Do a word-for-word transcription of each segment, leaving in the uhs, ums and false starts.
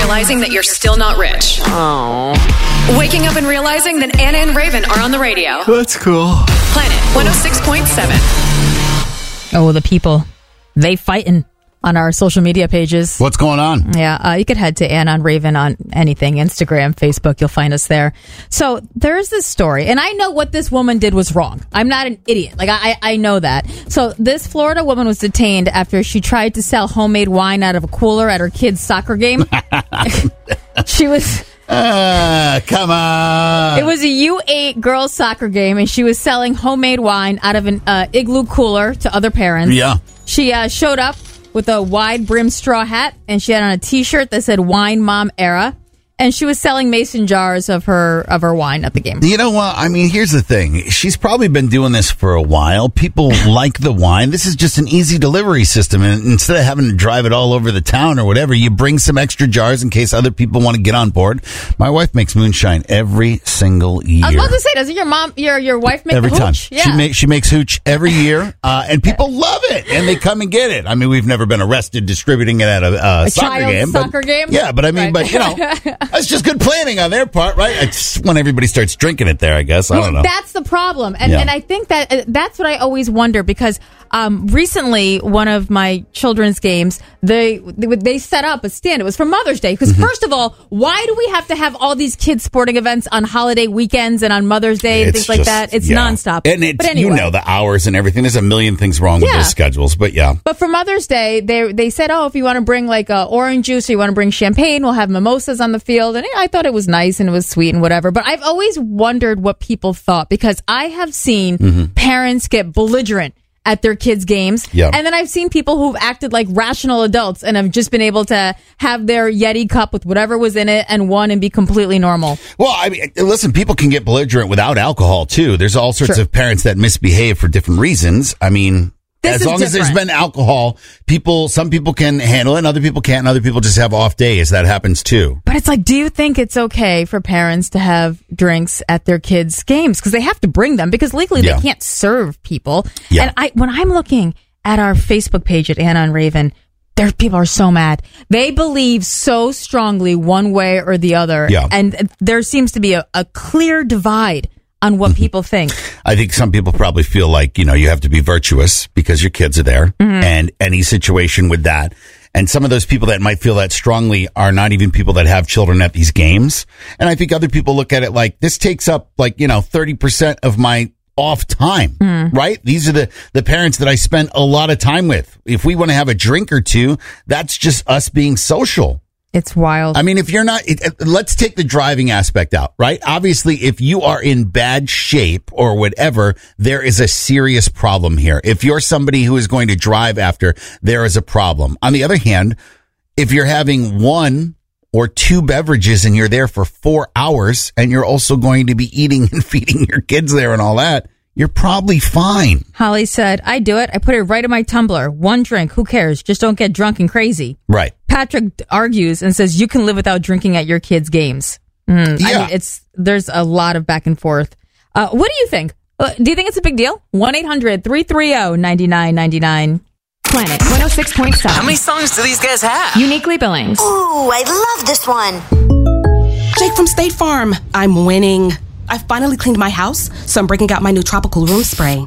realizing that you're still not rich. Oh. Waking up and realizing that Anna and Raven are on the radio. That's cool. Planet one oh six point seven. Oh, the people. They fighting on our social media pages. What's going on? Yeah, uh, you could head to Anna and Raven on anything, Instagram, Facebook, you'll find us there. So there's this story, and I know what this woman did was wrong. I'm not an idiot. Like, I, I know that. So this Florida woman was detained after she tried to sell homemade wine out of a cooler at her kid's soccer game. She was... Uh, come on. It was a U eight girls soccer game, and she was selling homemade wine out of an uh, igloo cooler to other parents. Yeah. She uh, showed up with a wide brim straw hat, and she had on a T-shirt that said "Wine Mom Era," and she was selling mason jars of her of her wine at the game. You know what? I mean, here's the thing. She's probably been doing this for a while. People like the wine. This is just an easy delivery system. And instead of having to drive it all over the town or whatever, you bring some extra jars in case other people want to get on board. My wife makes moonshine every single year. I was about to say, doesn't your mom, your your wife make every the time? hooch? Yeah. She makes she makes hooch every year, uh, and people love it, and they come and get it. I mean, we've never been arrested distributing it at a, uh, a soccer child game. Soccer but, game? Yeah, but I mean, Right. but you know, that's just good planning on their part, right? It's when everybody starts drinking it there, I guess. I well, don't know. That's the problem. And Yeah. and I think that uh, that's what I always wonder, because um, recently one of my children's games, they they, would- they set up a stand. It was for Mother's Day. Because Mm-hmm. first of all, why do we have to have all these kids sporting events on holiday weekends and on Mother's Day and It's things like just- that? It's yeah. nonstop. And it's, but anyway. you know, the hours and everything. There's a million things wrong with Yeah. those schedules, but yeah. But for Mother's Day, they they said, oh, if you want to bring like uh, orange juice or you want to bring champagne, we'll have mimosas on the field. And yeah, I thought it was nice and it was sweet and whatever. But I've always wondered what people thought, because I have seen Mm-hmm. parents get belligerent at their kids' games. Yeah. And then I've seen people who've acted like rational adults and have just been able to have their Yeti cup with whatever was in it and won and be completely normal. Well, I mean, listen, people can get belligerent without alcohol, too. There's all sorts Sure. of parents that misbehave for different reasons. I mean... This as is long as there's different. been alcohol, people, some people can handle it and other people can't, and other people just have off days. That happens too. But it's like, do you think it's okay for parents to have drinks at their kids' games? Because they have to bring them, because legally Yeah. they can't serve people. Yeah. And I, when I'm looking at our Facebook page at Anna and Raven, there people are so mad. They believe so strongly one way or the other. Yeah. And there seems to be a, a clear divide on what people think. I think some people probably feel like, you know, you have to be virtuous because your kids are there and any situation with that. And some of those people that might feel that strongly are not even people that have children at these games. And I think other people look at it like this takes up like, you know, thirty percent of my off time, right? These are the, the parents that I spend a lot of time with. If we want to have a drink or two, that's just us being social. It's wild. I mean, if you're not, it, it- let's take the driving aspect out, right? Obviously, if you are in bad shape or whatever, there is a serious problem here. If you're somebody who is going to drive after, there is a problem. On the other hand, if you're having one or two beverages and you're there for four hours and you're also going to be eating and feeding your kids there and all that, you're probably fine. Holly said, I do it. I put it right in my tumbler. One drink. Who cares? Just don't get drunk and crazy. Right. Patrick argues and says you can live without drinking at your kids' games. Mm, I Yeah. mean, it's there's a lot of back and forth. Uh, what do you think? Uh, do you think it's a big deal? one eight hundred three three zero nine nine nine nine. Planet one oh six point seven. How many songs do these guys have? Uniquely Billings. Ooh, I love this one. Jake from State Farm. I'm winning. I finally cleaned my house, so I'm breaking out my new tropical room spray.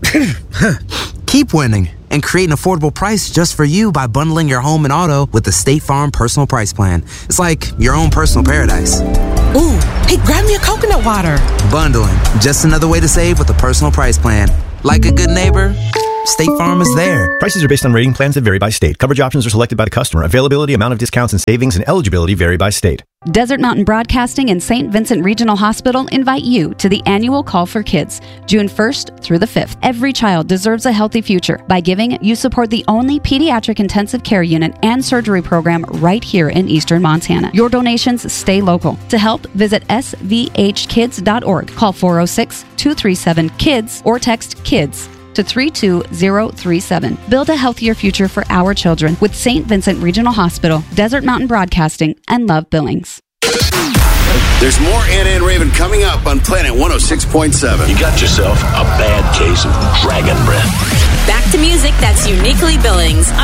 Keep winning and create an affordable price just for you by bundling your home and auto with the State Farm Personal Price Plan. It's like your own personal paradise. Ooh, hey, grab me a coconut water. Bundling, just another way to save with the Personal Price Plan. Like a good neighbor, State Farm is there. Prices are based on rating plans that vary by state. Coverage options are selected by the customer. Availability, amount of discounts and savings, and eligibility vary by state. Desert Mountain Broadcasting and Saint Vincent Regional Hospital invite you to the annual Call for Kids, June first through the fifth. Every child deserves a healthy future. By giving, you support the only pediatric intensive care unit and surgery program right here in eastern Montana. Your donations stay local. To help, visit s v h kids dot org. Call four oh six, two three seven, KIDS or text KIDS to three two zero three seven. Build a healthier future for our children with Saint Vincent Regional Hospital, Desert Mountain Broadcasting, and Love Billings. There's more Anna and Raven coming up on Planet one oh six point seven. You got yourself a bad case of dragon breath. Back to music that's uniquely Billings on